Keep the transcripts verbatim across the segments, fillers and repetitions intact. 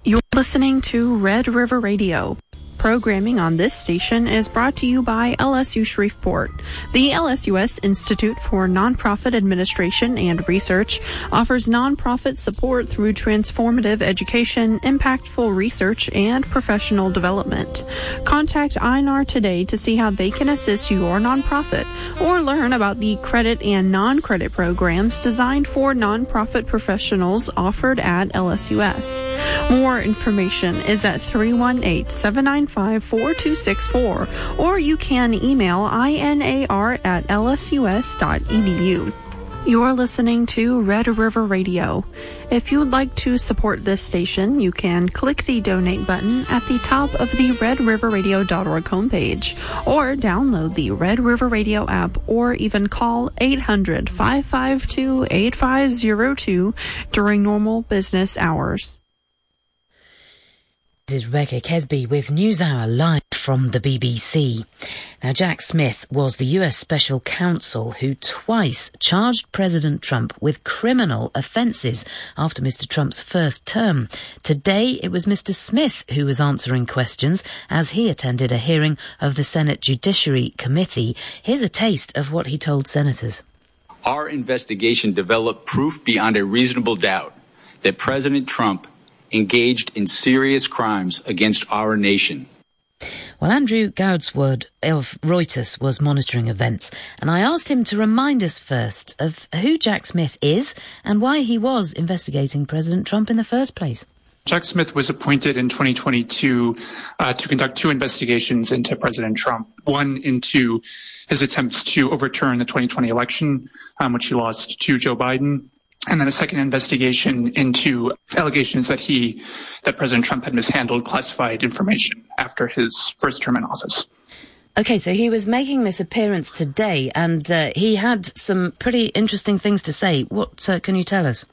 You're listening to Red River Radio. Programming on this station is brought to you by L S U Shreveport. The L S U S Institute for Nonprofit Administration and Research offers nonprofit support through transformative education, impactful research, and professional development. Contact I N R today to see how they can assist your nonprofit or learn about the credit and non-credit programs designed for nonprofit professionals offered at L S U S. More information is at three one eight, seven nine five, four two six four, or you can email inar at lsus dot edu. You're listening to Red River Radio. If you would like to support this station, you can click the donate button at the top of the red river radio dot org homepage, or download the Red River Radio app, or even call eight hundred, five five two, eight five zero two during normal business hours. This is Rebecca Kesby with NewsHour live from the B B C. Now, Jack Smith was the U S Special Counsel who twice charged President Trump with criminal offences after Mister Trump's first term. Today, it was Mister Smith who was answering questions as he attended a hearing of the Senate Judiciary Committee. Here's a taste of what he told senators. Our investigation developed proof beyond a reasonable doubt that President Trump engaged in serious crimes against our nation. Well, Andrew Goudsward of Reuters was monitoring events, and I asked him to remind us first of who Jack Smith is and why he was investigating President Trump in the first place. Jack Smith was appointed in twenty twenty-two uh, to conduct two investigations into President Trump. One into his attempts to overturn the twenty twenty election, um, which he lost to Joe Biden. And then a second investigation into allegations that he, that President Trump had mishandled classified information after his first term in office. Okay, so he was making this appearance today, and uh, he had some pretty interesting things to say. What uh, can you tell us?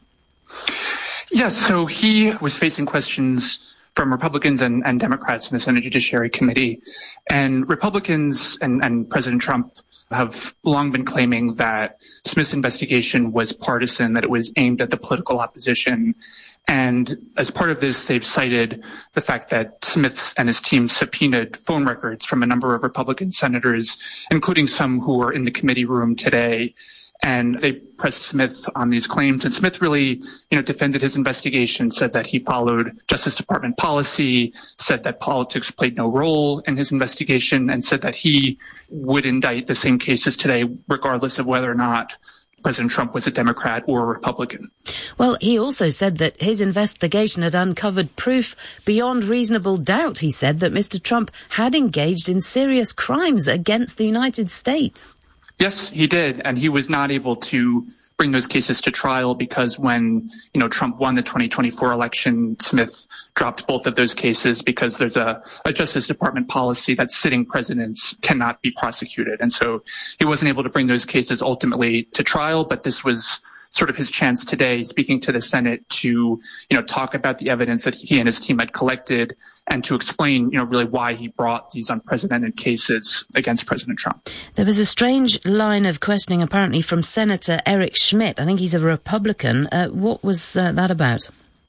Yes, so he was facing questions from Republicans and, and Democrats in the Senate Judiciary Committee. And Republicans and, and President Trump have long been claiming that Smith's investigation was partisan, that it was aimed at the political opposition. And as part of this, they've cited the fact that Smith and his team subpoenaed phone records from a number of Republican senators, including some who were in the committee room today. And they pressed Smith on these claims. And Smith really, you know, defended his investigation, said that he followed Justice Department policy, said that politics played no role in his investigation, and said that he would indict the same cases today, regardless of whether or not President Trump was a Democrat or a Republican. Well, he also said that his investigation had uncovered proof beyond reasonable doubt, he said, that Mister Trump had engaged in serious crimes against the United States. Yes, he did. And he was not able to bring those cases to trial because when, you know, Trump won the twenty twenty-four election, Smith dropped both of those cases because there's a, a Justice Department policy that sitting presidents cannot be prosecuted. And so he wasn't able to bring those cases ultimately to trial, but this was sort of his chance today, speaking to the Senate, to, you know, talk about the evidence that he and his team had collected and to explain, you know, really why he brought these unprecedented cases against President Trump. There was a strange line of questioning apparently from Senator Eric Schmidt. I think he's a Republican. Uh, what was uh, that about?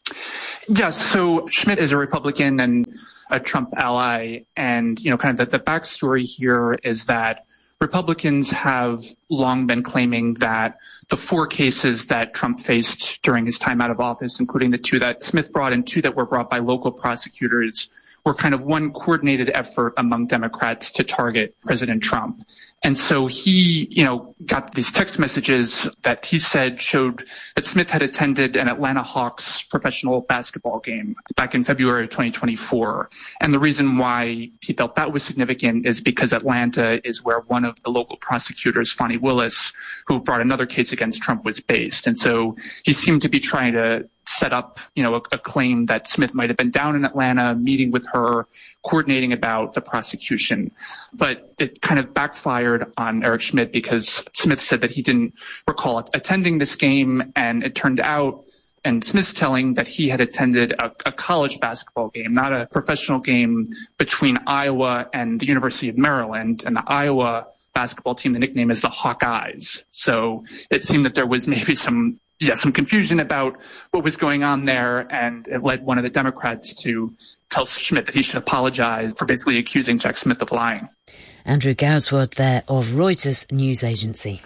Yes, so Schmidt is a Republican and a Trump ally. And, you know, kind of the, the backstory here is that Republicans have long been claiming that the four cases that Trump faced during his time out of office, including the two that Smith brought and two that were brought by local prosecutors, were kind of one coordinated effort among Democrats to target President Trump. And so he, you know, got these text messages that he said showed that Smith had attended an Atlanta Hawks professional basketball game back in February of twenty twenty-four. And the reason why he felt that was significant is because Atlanta is where one of the local prosecutors, Fani Willis, who brought another case against Trump, was based. And so he seemed to be trying to set up, you know, a, a claim that Smith might have been down in Atlanta, meeting with her, coordinating about the prosecution. But it kind of backfired on Eric Schmidt because Smith said that he didn't recall attending this game, and it turned out, and Smith's telling, that he had attended a, a college basketball game, not a professional game, between Iowa and the University of Maryland. And the Iowa basketball team, the nickname is the Hawkeyes. So it seemed that there was maybe some yeah, some confusion about what was going on there, and it led one of the Democrats to tell Schmidt that he should apologize for basically accusing Jack Smith of lying. Andrew Goudsworth there of Reuters news agency.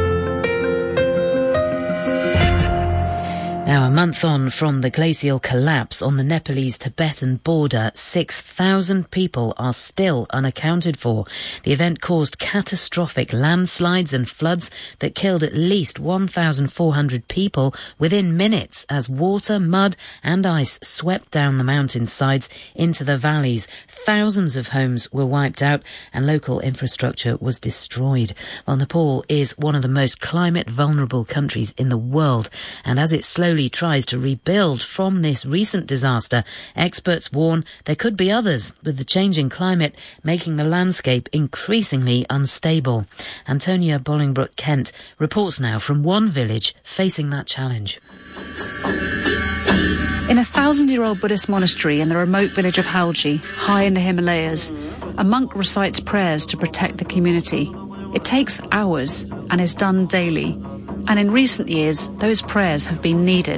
Now, a month on from the glacial collapse on the Nepalese-Tibetan border, six thousand people are still unaccounted for. The event caused catastrophic landslides and floods that killed at least one thousand four hundred people within minutes as water, mud and ice swept down the mountainsides into the valleys. Thousands of homes were wiped out and local infrastructure was destroyed. Well, Nepal is one of the most climate-vulnerable countries in the world, and as it slowly tries to rebuild from this recent disaster, experts warn there could be others, with the changing climate making the landscape increasingly unstable. Antonia Bolingbroke-Kent reports now from one village facing that challenge. In a thousand-year-old Buddhist monastery in the remote village of Halji, high in the Himalayas, a monk recites prayers to protect the community. It takes hours and is done daily. And in recent years, those prayers have been needed.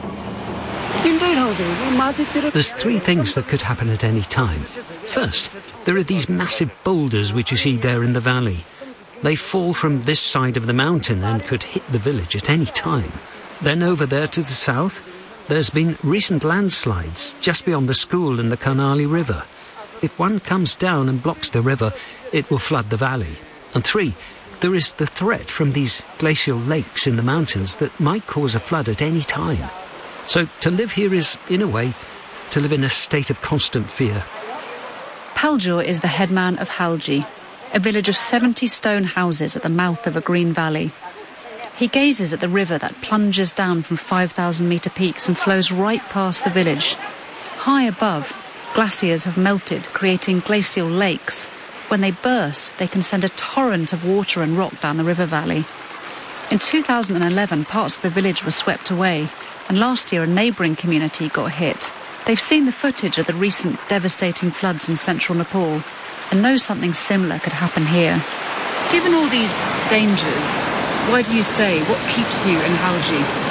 There's three things that could happen at any time. First, there are these massive boulders which you see there in the valley. They fall from this side of the mountain and could hit the village at any time. Then over there to the south, there's been recent landslides just beyond the school and the Karnali River. If one comes down and blocks the river, it will flood the valley. And three, there is the threat from these glacial lakes in the mountains that might cause a flood at any time. So to live here is, in a way, to live in a state of constant fear. Paljor is the headman of Halji, a village of seventy stone houses at the mouth of a green valley. He gazes at the river that plunges down from five thousand metre peaks and flows right past the village. High above, glaciers have melted, creating glacial lakes. When they burst, they can send a torrent of water and rock down the river valley. In two thousand eleven, parts of the village were swept away, and last year a neighbouring community got hit. They've seen the footage of the recent devastating floods in central Nepal and know something similar could happen here. Given all these dangers, why do you stay? What keeps you in Halji?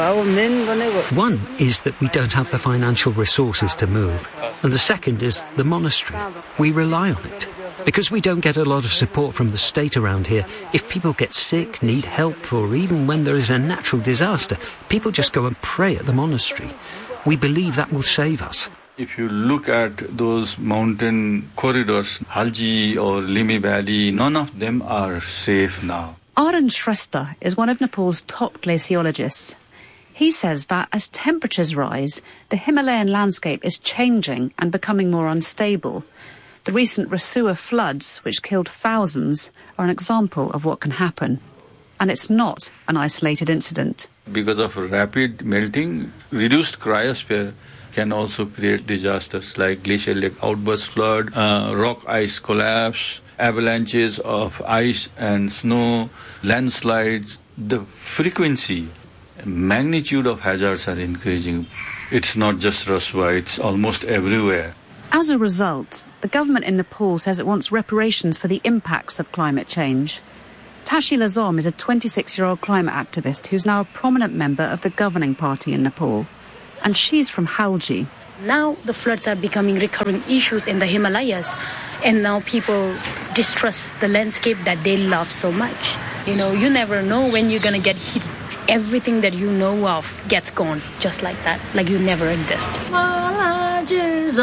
One is that we don't have the financial resources to move, and the second is the monastery. We rely on it. Because we don't get a lot of support from the state around here, if people get sick, need help, or even when there is a natural disaster, people just go and pray at the monastery. We believe that will save us. If you look at those mountain corridors, Halji or Limi Valley, none of them are safe now. Arun Shrestha is one of Nepal's top glaciologists. He says that as temperatures rise, the Himalayan landscape is changing and becoming more unstable. The recent Rasua floods, which killed thousands, are an example of what can happen. And it's not an isolated incident. Because of rapid melting, reduced cryosphere can also create disasters like glacial lake outburst flood, uh, rock ice collapse, avalanches of ice and snow, landslides. The frequency, magnitude of hazards are increasing. It's not just Rasua, it's almost everywhere. As a result, the government in Nepal says it wants reparations for the impacts of climate change. Tashi Lazom is a twenty-six-year-old climate activist who's now a prominent member of the governing party in Nepal. And she's from Halji. Now the floods are becoming recurring issues in the Himalayas, and now people distrust the landscape that they love so much. You know, you never know when you're going to get hit. Everything that you know of gets gone just like that, like you never exist. Back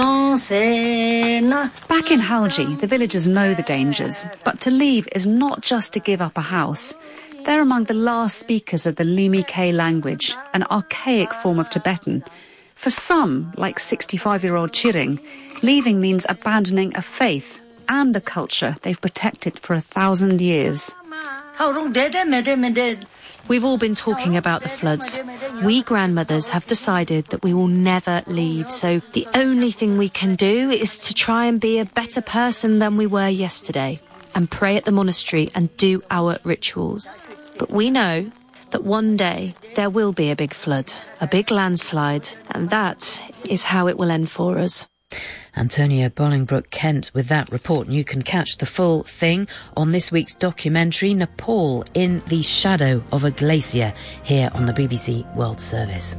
in Halji, the villagers know the dangers, but to leave is not just to give up a house. They're among the last speakers of the Limi K language, an archaic form of Tibetan. For some, like sixty-five-year-old Chiring, leaving means abandoning a faith and a culture they've protected for a thousand years. We've all been talking about the floods. We grandmothers have decided that we will never leave, so the only thing we can do is to try and be a better person than we were yesterday, and pray at the monastery and do our rituals. But we know that one day there will be a big flood, a big landslide, and that is how it will end for us. Antonia Bolingbroke-Kent with that report. And you can catch the full thing on this week's documentary, Nepal in the Shadow of a Glacier, here on the B B C World Service.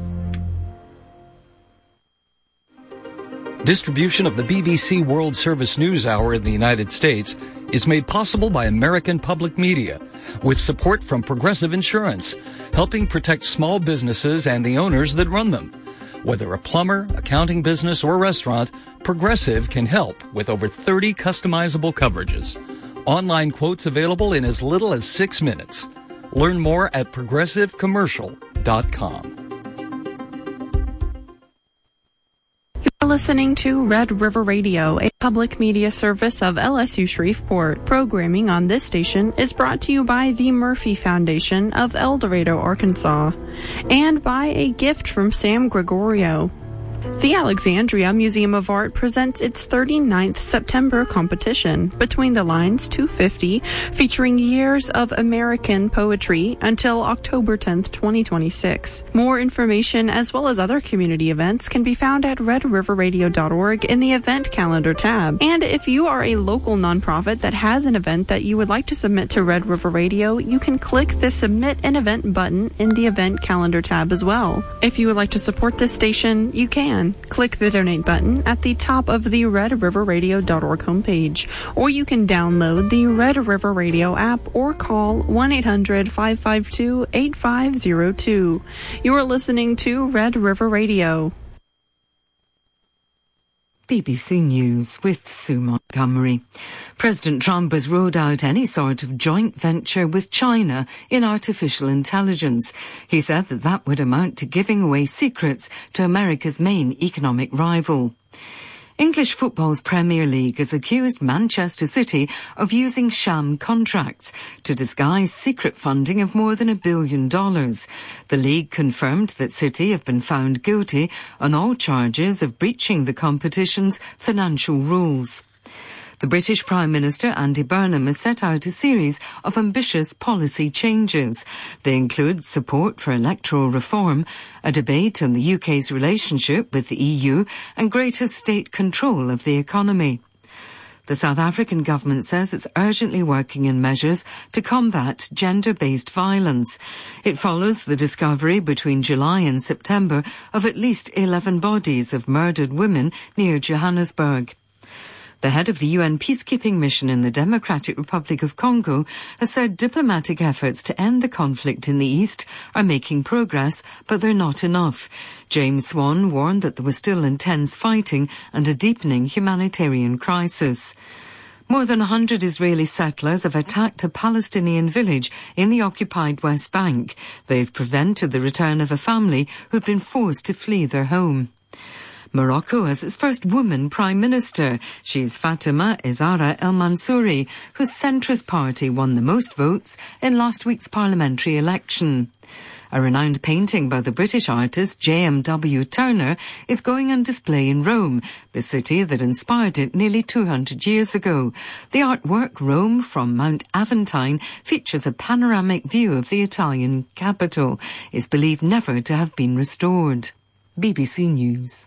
Distribution of the B B C World Service News Hour in the United States is made possible by American Public Media, with support from Progressive Insurance, helping protect small businesses and the owners that run them. Whether a plumber, accounting business, or restaurant, Progressive can help with over thirty customizable coverages. Online quotes available in as little as six minutes. Learn more at progressive commercial dot com. You're listening to Red River Radio, a public media service of L S U Shreveport. Programming on this station is brought to you by the Murphy Foundation of El Dorado, Arkansas, and by a gift from Sam Gregorio. The Alexandria Museum of Art presents its thirty-ninth September competition, Between the Lines two fifty, featuring years of American poetry until October tenth, twenty twenty-six. More information as well as other community events can be found at red river radio dot org in the event calendar tab. And if you are a local nonprofit that has an event that you would like to submit to Red River Radio, you can click the Submit an Event button in the event calendar tab as well. If you would like to support this station, you can. Click the Donate button at the top of the red river radio dot org homepage, or you can download the Red River Radio app or call one eight hundred five five two eight five zero two. You are listening to Red River Radio. B B C News with Sue Montgomery. President Trump has ruled out any sort of joint venture with China in artificial intelligence. He said that that would amount to giving away secrets to America's main economic rival. English football's Premier League has accused Manchester City of using sham contracts to disguise secret funding of more than a billion dollars. The league confirmed that City have been found guilty on all charges of breaching the competition's financial rules. The British Prime Minister Andy Burnham has set out a series of ambitious policy changes. They include support for electoral reform, a debate on the U K's relationship with the E U, and greater state control of the economy. The South African government says it's urgently working in measures to combat gender-based violence. It follows the discovery between July and September of at least eleven bodies of murdered women near Johannesburg. The head of the U N peacekeeping mission in the Democratic Republic of Congo has said diplomatic efforts to end the conflict in the east are making progress, but they're not enough. James Swan warned that there was still intense fighting and a deepening humanitarian crisis. More than one hundred Israeli settlers have attacked a Palestinian village in the occupied West Bank. They've prevented the return of a family who'd been forced to flee their home. Morocco has its first woman prime minister. She's Fatima Izara El Mansouri, whose centrist party won the most votes in last week's parliamentary election. A renowned painting by the British artist J M W Turner is going on display in Rome, the city that inspired it nearly two hundred years ago. The artwork, Rome from Mount Aventine, features a panoramic view of the Italian capital. It's believed never to have been restored. B B C News.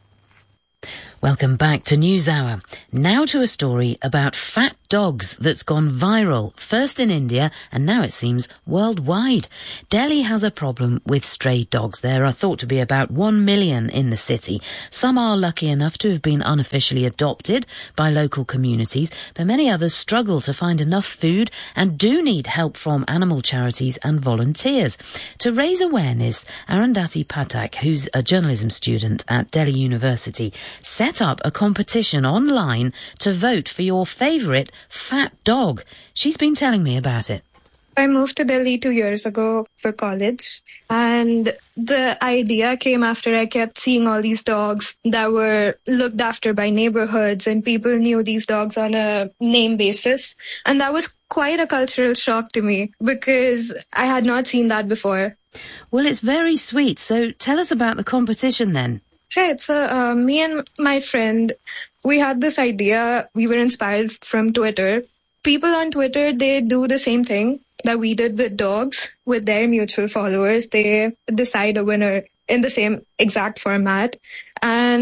Welcome back to NewsHour. Now to a story about fat dogs that's gone viral, first in India and now it seems worldwide. Delhi has a problem with stray dogs. There are thought to be about one million in the city. Some are lucky enough to have been unofficially adopted by local communities, but many others struggle to find enough food and do need help from animal charities and volunteers. To raise awareness, Arundhati Pathak, who's a journalism student at Delhi University, set up a competition online to vote for your favourite fat dog. She's been telling me about it. I moved to Delhi two years ago for college, and the idea came after I kept seeing all these dogs that were looked after by neighborhoods, and people knew these dogs on a name basis. And that was quite a cultural shock to me because I had not seen that before. Well, it's very sweet. So tell us about the competition then. Right. So uh, me and my friend, we had this idea. We were inspired from Twitter. People on Twitter, they do the same thing that we did with dogs, with their mutual followers. They decide a winner in the same exact format. And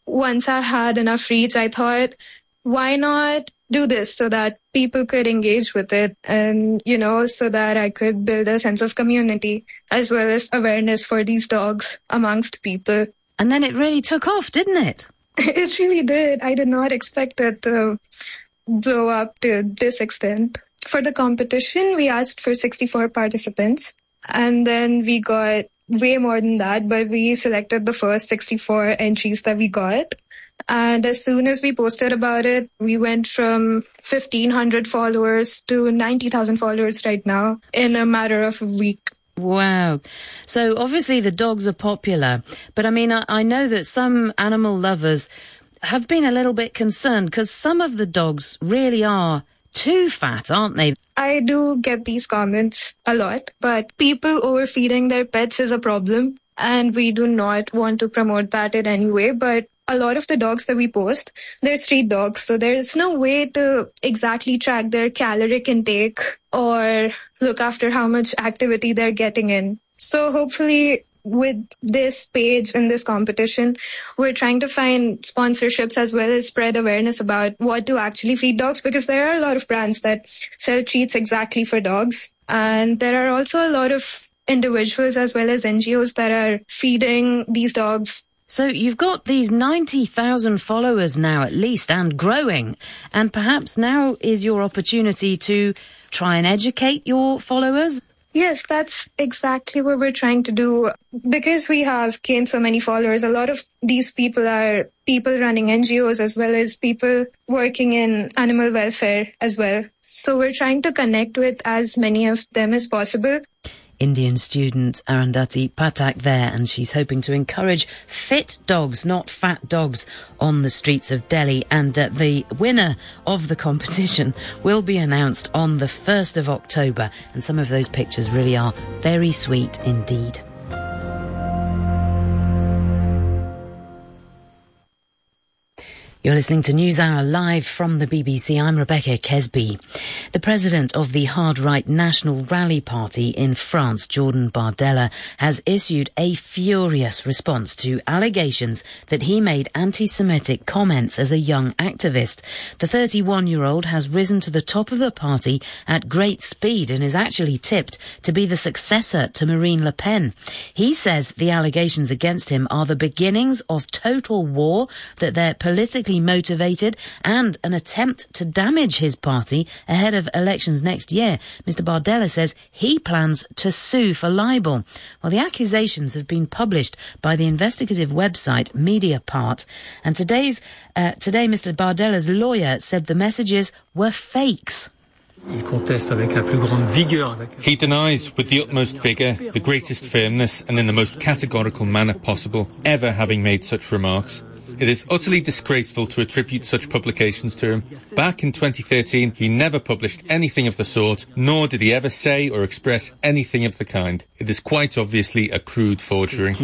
once I had enough reach, I thought, why not do this so that people could engage with it and, you know, so that I could build a sense of community as well as awareness for these dogs amongst people. And then it really took off, didn't it? It really did. I did not expect it to blow up to this extent. For the competition, we asked for sixty-four participants, and then we got way more than that, but we selected the first sixty-four entries that we got. And as soon as we posted about it, we went from fifteen hundred followers to ninety thousand followers right now in a matter of a week. Wow. So obviously the dogs are popular, but I mean, I, I know that some animal lovers have been a little bit concerned because some of the dogs really are too fat, aren't they? I do get these comments a lot, but people overfeeding their pets is a problem, and we do not want to promote that in any way. But a lot of the dogs that we post, they're street dogs, so there's no way to exactly track their caloric intake or look after how much activity they're getting in. So hopefully with this page and this competition, we're trying to find sponsorships as well as spread awareness about what to actually feed dogs, because there are a lot of brands that sell treats exactly for dogs. And there are also a lot of individuals as well as N G Os that are feeding these dogs. So you've got these ninety thousand followers now at least, and growing. And perhaps now is your opportunity to try and educate your followers? Yes, that's exactly what we're trying to do. Because we have gained so many followers, a lot of these people are people running N G Os as well as people working in animal welfare as well. So we're trying to connect with as many of them as possible. Indian student Arundhati Pathak there, and she's hoping to encourage fit dogs, not fat dogs, on the streets of Delhi. And uh, the winner of the competition will be announced on the first of October, and some of those pictures really are very sweet indeed. You're listening to NewsHour live from the B B C. I'm Rebecca Kesby. The president of the hard-right National Rally Party in France, Jordan Bardella, has issued a furious response to allegations that he made anti-Semitic comments as a young activist. The thirty-one-year-old has risen to the top of the party at great speed and is actually tipped to be the successor to Marine Le Pen. He says the allegations against him are the beginnings of total war, that they're politically motivated and an attempt to damage his party ahead of elections next year. Mister Bardella says he plans to sue for libel. Well, the accusations have been published by the investigative website Mediapart, and today's uh, today Mister Bardella's lawyer said the messages were fakes. He denies with the utmost vigour, the greatest firmness, and in the most categorical manner possible, ever having made such remarks. It is utterly disgraceful to attribute such publications to him. Back in twenty thirteen, he never published anything of the sort, nor did he ever say or express anything of the kind. It is quite obviously a crude forgery.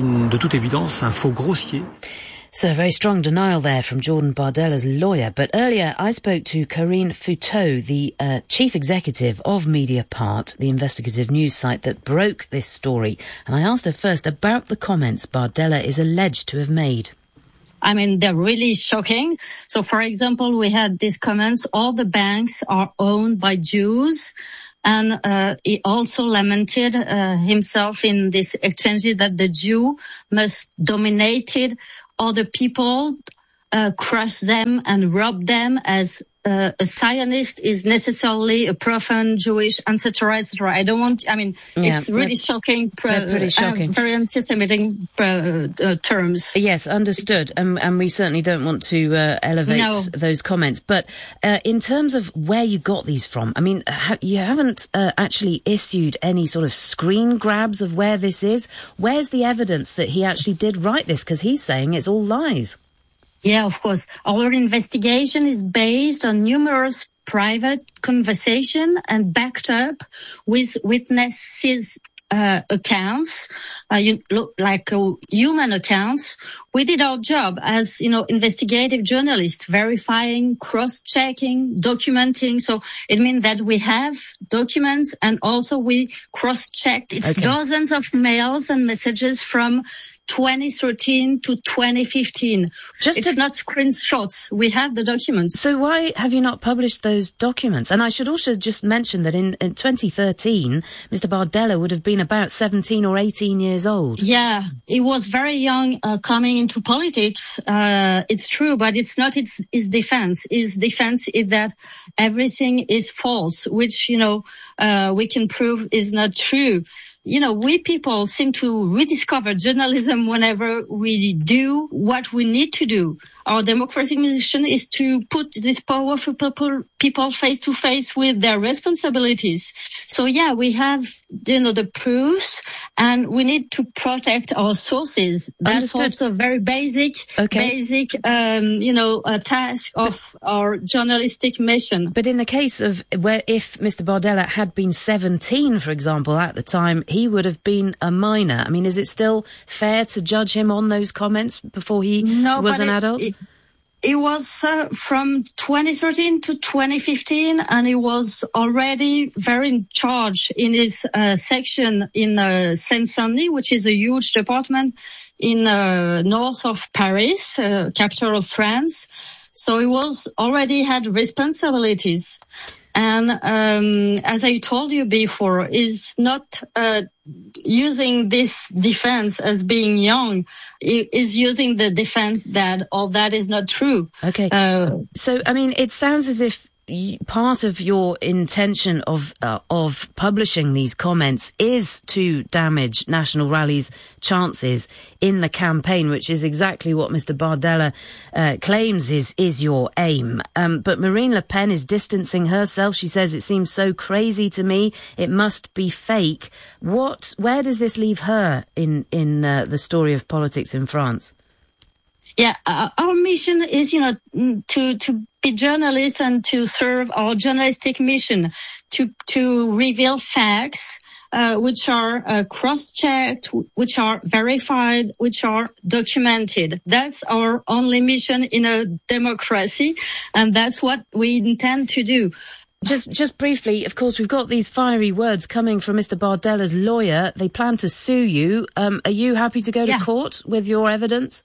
So a very strong denial there from Jordan Bardella's lawyer. But earlier I spoke to Karine Fouteau, the uh, chief executive of Mediapart, the investigative news site that broke this story. And I asked her first about the comments Bardella is alleged to have made. I mean, they're really shocking. So, for example, we had these comments, all the banks are owned by Jews. And uh, he also lamented uh, himself in this exchange that the Jew must dominate other people, uh, crush them and rob them, as uh, a Zionist is necessarily a profane Jewish, et cetera, et cetera. I don't want, I mean, yeah, it's really shocking, pro, pretty shocking. Uh, very anti-Semitic uh, uh, terms. Yes, understood. Um, and we certainly don't want to uh, elevate no. those comments. But uh, in terms of where you got these from, I mean, ha- you haven't uh, actually issued any sort of screen grabs of where this is. Where's the evidence that he actually did write this? Because he's saying it's all lies. Yeah, of course. Our investigation is based on numerous private conversation and backed up with witnesses' uh, accounts, uh, you look like uh, human accounts. We did our job as, you know, investigative journalists, verifying, cross-checking, documenting. So it means that we have documents and also we cross-checked. It's okay. Dozens of mails and messages from twenty thirteen to twenty fifteen. Just it's to... not screenshots. We have the documents. So why have you not published those documents? And I should also just mention that in, in twenty thirteen, Mister Bardella would have been about seventeen or eighteen years old. Yeah, he was very young uh, coming into politics. Uh, it's true, but it's not its, his defense. His defense is that everything is false, which, you know, uh, we can prove is not true. You know, we people seem to rediscover journalism whenever we do what we need to do. Our democratic mission is to put these powerful people, people face to face with their responsibilities. So yeah, we have, you know, the proofs, and we need to protect our sources. That's Understood. Also a very basic, okay. basic, um, you know, a task of but, our journalistic mission. But in the case of where, if Mister Bardella had been seventeen, for example, at the time, he would have been a minor. I mean, is it still fair to judge him on those comments before he no, was an it, adult? It, It was uh, from twenty thirteen to twenty fifteen, and he was already very in charge in his uh, section in uh, Seine-Saint-Denis, which is a huge department in uh, north of Paris, uh, capital of France. So he was already had responsibilities. And um, as I told you before, is not uh, using this defense as being young. It is using the defense that all that is not true. Okay. Uh, so, I mean, it sounds as if part of your intention of uh, of publishing these comments is to damage National Rally's chances in the campaign, which is exactly what Mister Bardella uh, claims is is your aim. Um, but Marine Le Pen is distancing herself. She says it seems so crazy to me. It must be fake. What? Where does this leave her in in uh, the story of politics in France? Yeah, uh, our mission is, you know, to, to be journalists and to serve our journalistic mission, to, to reveal facts, uh, which are uh, cross-checked, which are verified, which are documented. That's our only mission in a democracy, and that's what we intend to do. Just just briefly, of course, we've got these fiery words coming from Mister Bardella's lawyer. They plan to sue you. Um, are you happy to go to yeah. court with your evidence?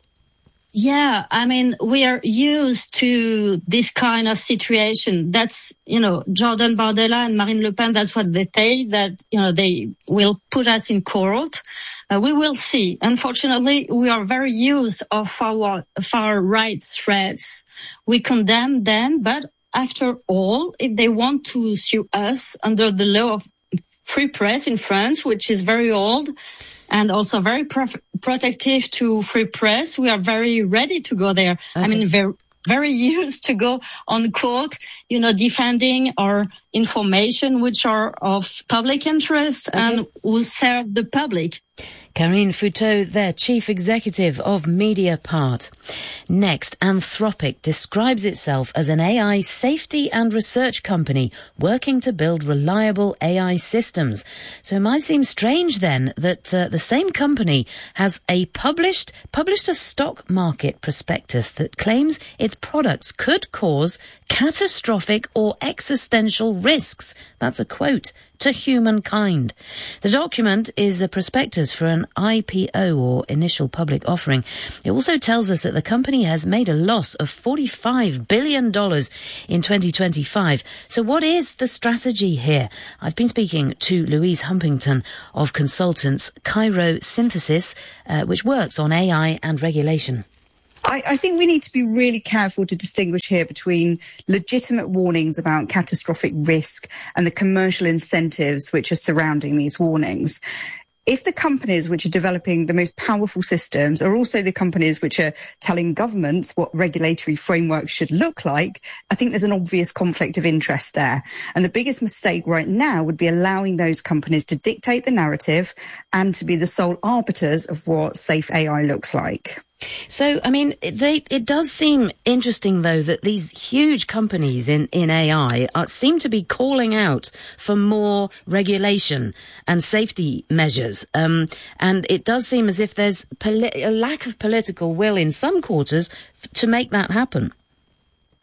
Yeah, I mean, we are used to this kind of situation. That's, you know, Jordan Bardella and Marine Le Pen, that's what they say, that, you know, they will put us in court. Uh, we will see. Unfortunately, we are very used of our far right threats. We condemn them, but after all, if they want to sue us under the law of free press in France, which is very old, and also very prof- protective to free press, we are very ready to go there. Okay. I mean, very, very used to go on court, you know, defending our information, which are of public interest okay. and will serve the public. Karine Fouteau, their chief executive of Mediapart. Next, Anthropic describes itself as an A I safety and research company working to build reliable A I systems. So it might seem strange then that uh, the same company has a published, published a stock market prospectus that claims its products could cause catastrophic or existential risks. That's a quote. To humankind. The document is a prospectus for an I P O, or initial public offering. It also tells us that the company has made a loss of forty-five billion dollars in twenty twenty-five. So what is the strategy here? I've been speaking to Louise Humpington of consultants Cairo Synthesis, uh, which works on A I and regulation. I, I think we need to be really careful to distinguish here between legitimate warnings about catastrophic risk and the commercial incentives which are surrounding these warnings. If the companies which are developing the most powerful systems are also the companies which are telling governments what regulatory frameworks should look like, I think there's an obvious conflict of interest there. And the biggest mistake right now would be allowing those companies to dictate the narrative and to be the sole arbiters of what safe A I looks like. So, I mean, they, it does seem interesting, though, that these huge companies in, in A I are, seem to be calling out for more regulation and safety measures. Um, and it does seem as if there's poli- a lack of political will in some quarters f- to make that happen.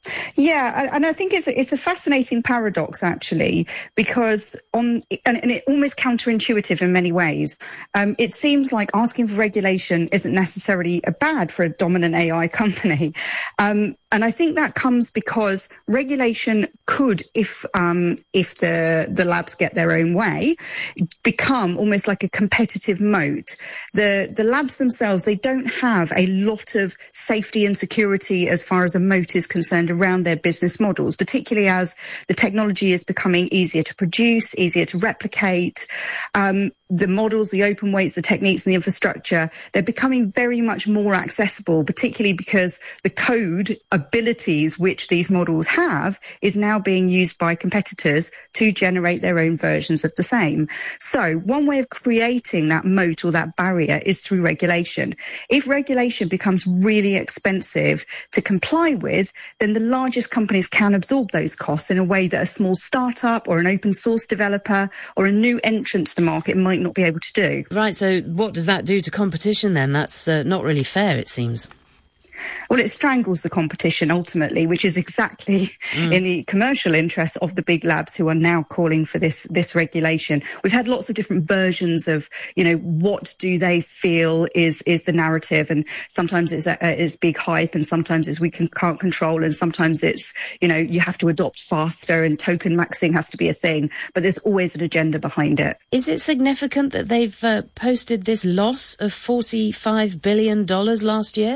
Yeah, and I think it's a, it's a fascinating paradox, actually, because on and, and it almost counterintuitive in many ways. Um, it seems like asking for regulation isn't necessarily a bad for a dominant A I company. Um, and I think that comes because regulation could, if um, if the, the labs get their own way, become almost like a competitive moat. The, the labs themselves, they don't have a lot of safety and security as far as a moat is concerned around their business models, particularly as the technology is becoming easier to produce, easier to replicate. Um, the models, the open weights, the techniques and the infrastructure, they're becoming very much more accessible, particularly because the code abilities which these models have is now being used by competitors to generate their own versions of the same. So one way of creating that moat or that barrier is through regulation. If regulation becomes really expensive to comply with, then the largest companies can absorb those costs in a way that a small startup or an open source developer or a new entrant to the market might not be able to do. Right, so what does that do to competition then? That's uh, not really fair, it seems. Well, it strangles the competition ultimately, which is exactly mm. in the commercial interest of the big labs who are now calling for this this regulation. We've had lots of different versions of, you know, what do they feel is is the narrative, and sometimes it's a, it's big hype, and sometimes it's we can, can't control, and sometimes it's, you know, you have to adopt faster, and token maxing has to be a thing. But there's always an agenda behind it. Is it significant that they've uh, posted this loss of forty-five billion dollars last year?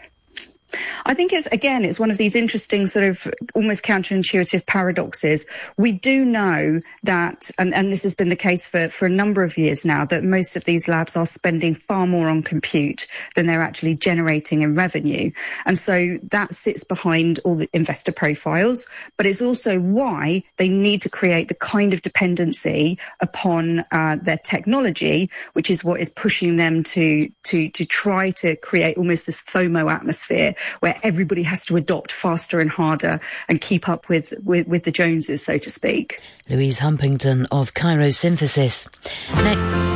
I think it's, again, it's one of these interesting sort of almost counterintuitive paradoxes. We do know that, and, and this has been the case for, for a number of years now, that most of these labs are spending far more on compute than they're actually generating in revenue. And so that sits behind all the investor profiles, but it's also why they need to create the kind of dependency upon uh, their technology, which is what is pushing them to, to, to try to create almost this FOMO atmosphere, where everybody has to adopt faster and harder and keep up with, with, with the Joneses, so to speak. Louise Humpington of Cairo Synthesis. Next.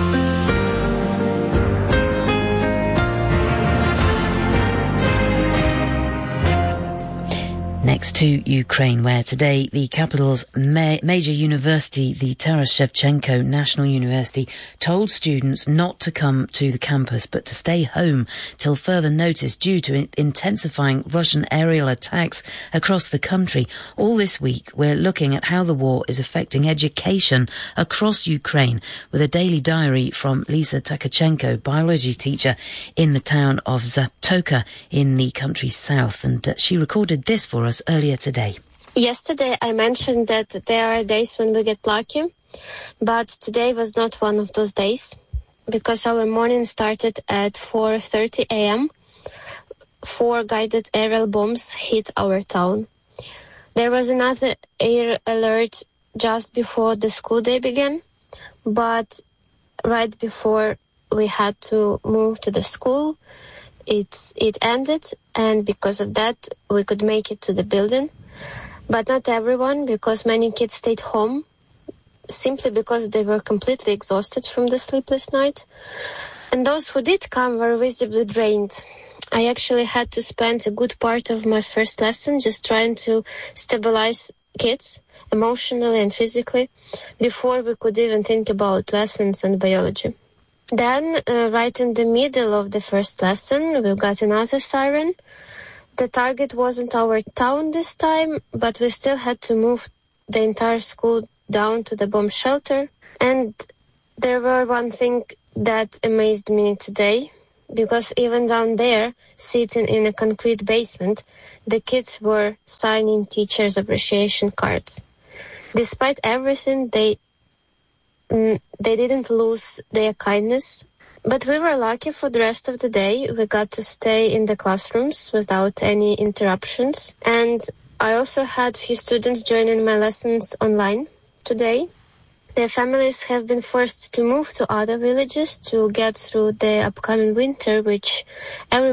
Next to Ukraine, where today the capital's ma- major university, the Taras Shevchenko National University, told students not to come to the campus but to stay home till further notice due to in- intensifying Russian aerial attacks across the country. All this week, we're looking at how the war is affecting education across Ukraine with a daily diary from Lisa Tkachenko, biology teacher in the town of Zatoka in the country's south. And uh, she recorded this for us earlier today. Yesterday I mentioned that there are days when we get lucky, but today was not one of those days because our morning started at four thirty a.m. Four guided aerial bombs hit our town. There was another air alert just before the school day began, but right before we had to move to the school, It's, it ended, and because of that, we could make it to the building. But not everyone, because many kids stayed home, simply because they were completely exhausted from the sleepless night. And those who did come were visibly drained. I actually had to spend a good part of my first lesson just trying to stabilize kids emotionally and physically before we could even think about lessons and biology. Then, uh, right in the middle of the first lesson, we got another siren. The target wasn't our town this time, but we still had to move the entire school down to the bomb shelter. And there were one thing that amazed me today, because even down there, sitting in a concrete basement, the kids were signing teachers' appreciation cards. Despite everything, they They didn't lose their kindness, but we were lucky for the rest of the day. We got to stay in the classrooms without any interruptions. And I also had few students joining my lessons online today. Their families have been forced to move to other villages to get through the upcoming winter, which every